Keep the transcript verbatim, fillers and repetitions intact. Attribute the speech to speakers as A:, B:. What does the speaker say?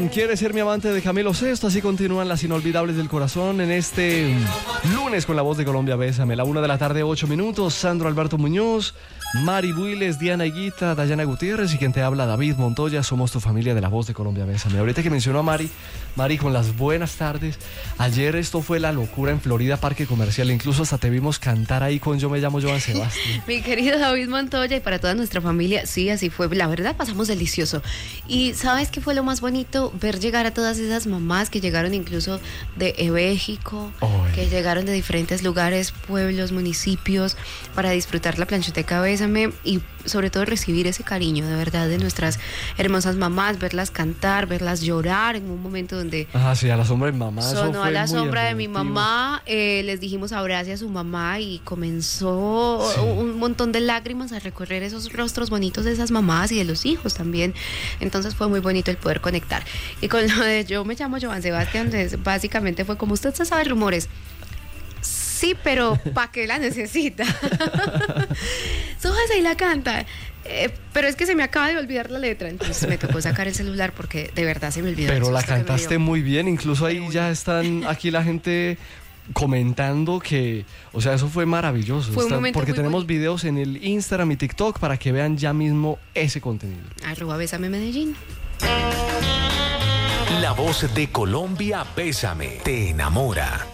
A: con Quiere ser mi amante de Camilo Sesto. Así continúan las inolvidables del corazón en este lunes con la voz de Colombia. Bésame, la una de la tarde, ocho minutos. Sandro Alberto Muñoz, Mari Builes, Diana Higuita, Dayana Gutiérrez y quien te habla, David Montoya. Somos tu familia de la voz de Colombia. Bésame. Ahorita que mencionó a Mari, Mari, con las buenas tardes. Ayer esto fue la locura en Florida Parque Comercial. Incluso hasta te vimos cantar ahí con Yo me llamo Joan Sebastián.
B: Mi querido David Montoya y para toda nuestra familia, sí, así fue. La verdad, pasamos delicioso. Y ¿sabes qué fue lo más bonito? Ver llegar a todas esas mamás que llegaron incluso de México, oh, que llegaron de diferentes lugares, pueblos, municipios, para disfrutar la planchoteca Bésame y sobre todo recibir ese cariño de verdad de nuestras hermosas mamás, verlas cantar, verlas llorar en un momento donde
A: ah, sí, a la sombra de mi mamá.
B: Sonó a la sombra de mi mamá, eh, les dijimos abrace a su mamá y comenzó sí. un montón de lágrimas a recorrer esos rostros bonitos de esas mamás y de los hijos también. Entonces fue muy bonito el poder conectar. Y con lo de Yo me llamo Joan Sebastián, básicamente fue como usted se sabe rumores. Sí, pero ¿para qué la necesita? Súbase y la canta. Eh, pero es que se me acaba de olvidar la letra, entonces me tocó sacar el celular porque de verdad se me olvidó.
A: Pero la cantaste muy bien, incluso ahí ya están aquí la gente comentando que, o sea, eso fue maravilloso.
B: Fue un
A: Está, porque tenemos
B: bonito.
A: videos en el Instagram y TikTok para que vean ya mismo ese contenido.
B: Arroba Bésame Medellín.
C: La voz de Colombia, Bésame, te enamora.